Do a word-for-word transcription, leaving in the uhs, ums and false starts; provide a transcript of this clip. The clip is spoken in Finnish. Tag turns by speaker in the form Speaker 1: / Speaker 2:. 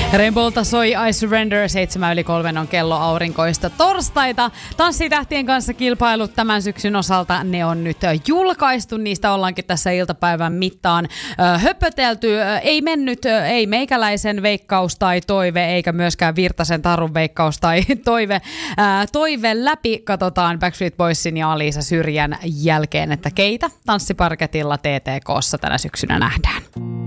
Speaker 1: Rainbowlta soi I Surrender, seitsemän yli kolmen on kello aurinkoista torstaita. Tanssitähtien kanssa kilpailut tämän syksyn osalta, ne on nyt julkaistu. Niistä ollaankin tässä iltapäivän mittaan ö, höpötelty. Ö, ei mennyt, ö, ei meikäläisen veikkaus tai toive, eikä myöskään Virtasen Tarun veikkaus tai toive. Ö, toive läpi katsotaan Backstreet Boysin ja Alisa Syrjän jälkeen, että keitä tanssiparketilla T T K:ssa tänä syksynä nähdään.